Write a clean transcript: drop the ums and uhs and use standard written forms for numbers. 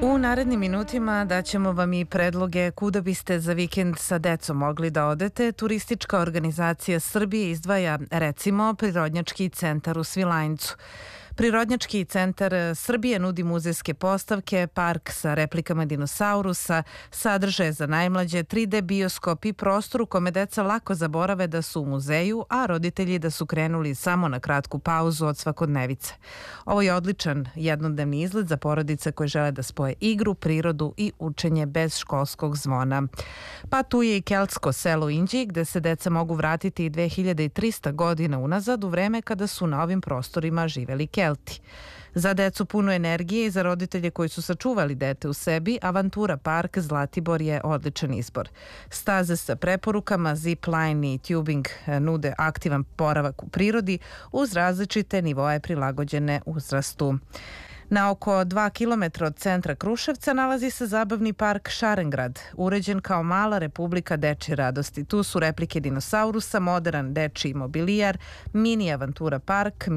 U narednim minutima daćemo vam i predloge kuda biste za vikend sa decom mogli da odete. Turistička organizacija Srbije izdvaja, recimo, Prirodnjački centar u Svilajncu. Prirodnjački centar Srbije nudi muzejske postavke, park sa replikama dinosaurusa, sadržaje za najmlađe, 3D bioskop i prostor u kome deca lako zaborave da su u muzeju, a roditelji da su krenuli samo na kratku pauzu od svakodnevice. Ovo je odličan jednodnevni izlet za porodice koje žele da spoje igru, prirodu i učenje bez školskog zvona. Pa tu je i keltsko selo u Inđiji, gde se deca mogu vratiti 2300 godina unazad, u vreme kada su na ovim prostorima živeli Kelti. Za decu puno energije i za roditelje koji su sačuvali dete u sebi, Avantura park Zlatibor je odličan izbor. Staze sa preporukama, zipline i tubing nude aktivan boravak u prirodi uz različite nivoe prilagođene uzrastu. Na oko 2 km od centra Kruševca nalazi se zabavni park Šarengrad, uređen kao mala republika dečje radosti. Tu su replike dinosaurusa, modern dečiji mobilijar, mini Avantura park,